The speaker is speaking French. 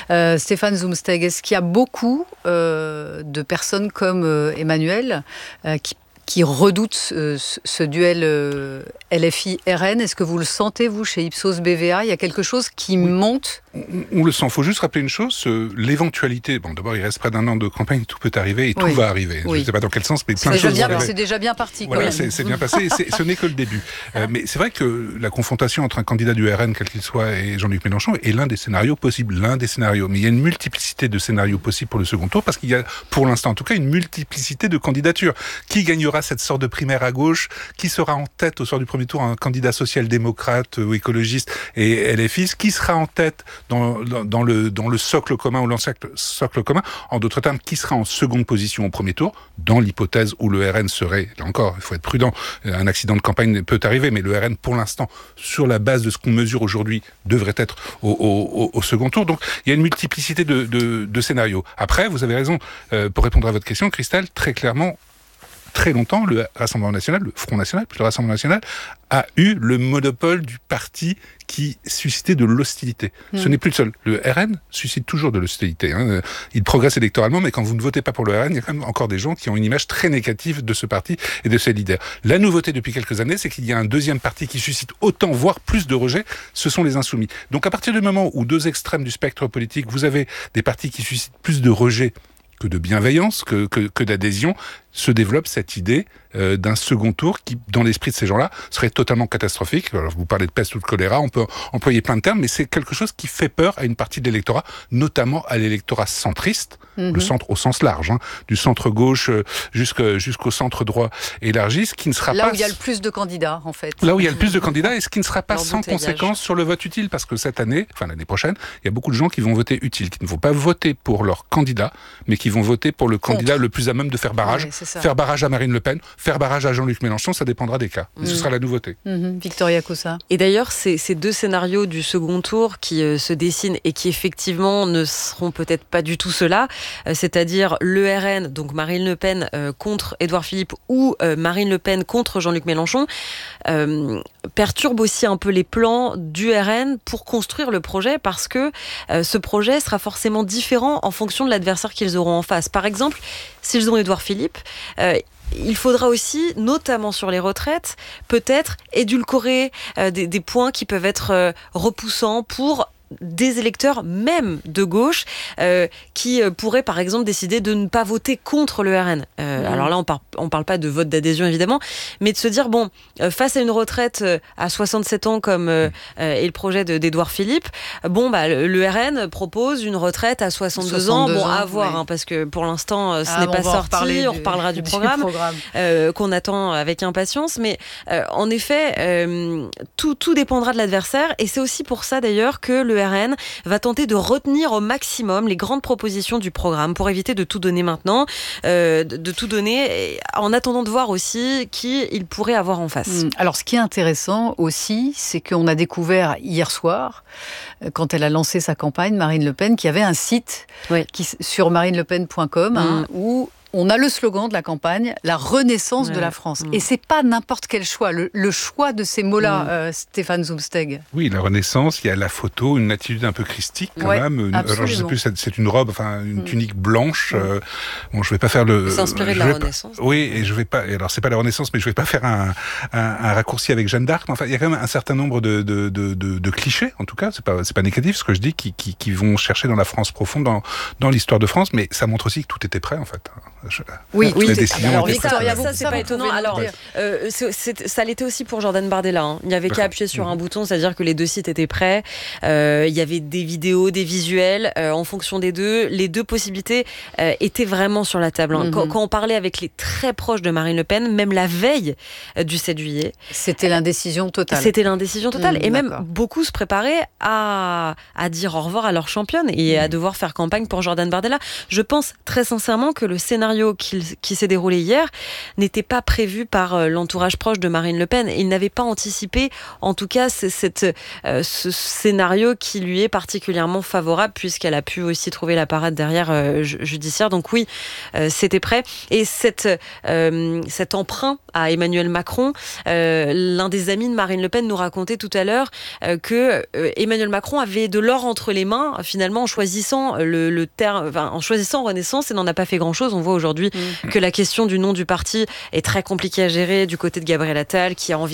Stéphane Zumsteg, est-ce qu'il y a beaucoup de personnes comme Emmanuel qui redoutent ce duel LFI-RN? Est-ce que vous le sentez, vous, chez Ipsos BVA? Il y a quelque chose qui monte? On le sent. Il faut juste rappeler une chose, l'éventualité. Bon, d'abord, il reste près d'un an de campagne, tout peut arriver et tout va arriver. Je ne sais pas dans quel sens, mais plein de choses vont arriver. C'est déjà bien parti. Voilà, c'est bien passé et ce n'est que le début. Mais c'est vrai que la confrontation entre un candidat du RN, quel qu'il soit, et Jean-Luc Mélenchon est l'un des scénarios possibles. Mais il y a une multiplicité de scénarios possibles pour le second tour parce qu'il y a, pour l'instant en tout cas, une multiplicité de candidatures. Qui gagnera cette sorte de primaire à gauche? Qui sera en tête au soir du premier tour, un candidat social-démocrate ou écologiste et LFiste? Qui sera en tête dans le socle commun ou l'ancien socle commun? En d'autres termes, qui sera en seconde position au premier tour, dans l'hypothèse où le RN serait, là encore, il faut être prudent, un accident de campagne peut arriver, mais le RN, pour l'instant, sur la base de ce qu'on mesure aujourd'hui, devrait être au second tour. Donc, il y a une multiplicité de scénarios. Après, vous avez raison, pour répondre à votre question, Christelle, très clairement, très longtemps, le Rassemblement National, le Front National, puis le Rassemblement National, a eu le monopole du parti qui suscitait de l'hostilité. Ce n'est plus le seul. Le RN suscite toujours de l'hostilité. Il progresse électoralement, mais quand vous ne votez pas pour le RN, il y a quand même encore des gens qui ont une image très négative de ce parti et de ses leaders. La nouveauté depuis quelques années, c'est qu'il y a un deuxième parti qui suscite autant, voire plus de rejet, ce sont les Insoumis. Donc à partir du moment où deux extrêmes du spectre politique, vous avez des partis qui suscitent plus de rejet que de bienveillance, que d'adhésion, se développe cette idée d'un second tour qui, dans l'esprit de ces gens-là, serait totalement catastrophique. Alors, vous parlez de peste ou de choléra, on peut employer plein de termes, mais c'est quelque chose qui fait peur à une partie de l'électorat, notamment à l'électorat centriste, le centre au sens large, du centre-gauche jusqu'au centre-droit élargi, ce qui ne sera pas... Là où il y a le plus de candidats, en fait. Là où il y a le plus de candidats, et ce qui ne sera pas sans conséquence sur le vote utile, parce que cette année, enfin l'année prochaine, il y a beaucoup de gens qui vont voter utile, qui ne vont pas voter pour leur candidat, mais qui vont voter pour le candidat le plus à même de faire barrage. Faire barrage à Marine Le Pen, faire barrage à Jean-Luc Mélenchon, ça dépendra des cas. Ce sera la nouveauté. Victoria Cossa. Et d'ailleurs, ces deux scénarios du second tour qui se dessinent et qui effectivement ne seront peut-être pas du tout ceux-là, c'est-à-dire le RN, donc Marine Le Pen contre Édouard Philippe ou Marine Le Pen contre Jean-Luc Mélenchon, perturbent aussi un peu les plans du RN pour construire le projet parce que ce projet sera forcément différent en fonction de l'adversaire qu'ils auront en face. Par exemple, s'ils ont Édouard Philippe, il faudra aussi, notamment sur les retraites, peut-être édulcorer des points qui peuvent être repoussants pour des électeurs même de gauche qui pourraient par exemple décider de ne pas voter contre le RN. Alors là on parle pas de vote d'adhésion évidemment, mais de se dire bon, face à une retraite à 67 ans comme est le projet d'Édouard Philippe, bon bah le RN propose une retraite à 62 ans, bon à voir parce que pour l'instant ce n'est pas sorti, on reparlera du programme. Qu'on attend avec impatience, mais en effet tout dépendra de l'adversaire et c'est aussi pour ça d'ailleurs que le RN va tenter de retenir au maximum les grandes propositions du programme pour éviter de tout donner maintenant, de tout donner en attendant de voir aussi qui il pourrait avoir en face. Alors ce qui est intéressant aussi, c'est qu'on a découvert hier soir, quand elle a lancé sa campagne, Marine Le Pen, qu'il y avait un site sur marinelepen.com où on a le slogan de la campagne, la renaissance de la France. Et c'est pas n'importe quel choix. Le choix de ces mots-là, Stéphane Zumsteg. Oui, la renaissance, il y a la photo, une attitude un peu christique quand même. Alors je sais plus, c'est une robe, enfin une tunique blanche. Bon, je vais pas faire le... S'inspirer de la Renaissance. Oui, et je vais pas... Alors c'est pas la Renaissance, mais je vais pas faire un raccourci avec Jeanne d'Arc. Enfin, il y a quand même un certain nombre de clichés, en tout cas. C'est pas négatif ce que je dis, qui vont chercher dans la France profonde, dans l'histoire de France, mais ça montre aussi que tout était prêt en fait. Oui. Alors, Victoria, ça c'est pas étonnant. Alors, ça l'était aussi pour Jordan Bardella. Il n'y avait qu'à appuyer sur un bouton, c'est-à-dire que les deux sites étaient prêts. Il y avait des vidéos, des visuels. En fonction des deux, les deux possibilités étaient vraiment sur la table. Quand on parlait avec les très proches de Marine Le Pen, même la veille du 7 juillet, c'était l'indécision totale. Et même beaucoup se préparaient à dire au revoir à leur championne et à devoir faire campagne pour Jordan Bardella. Je pense très sincèrement que le scénario scénario qui s'est déroulé hier n'était pas prévu par l'entourage proche de Marine Le Pen. Il n'avait pas anticipé, en tout cas, ce scénario qui lui est particulièrement favorable, puisqu'elle a pu aussi trouver la parade derrière judiciaire. Donc oui, c'était prêt. Et cet emprunt à Emmanuel Macron, l'un des amis de Marine Le Pen nous racontait tout à l'heure que Emmanuel Macron avait de l'or entre les mains, finalement, en choisissant en choisissant Renaissance, et n'en a pas fait grand-chose. On voit aujourd'hui que la question du nom du parti est très compliquée à gérer du côté de Gabriel Attal, qui a envie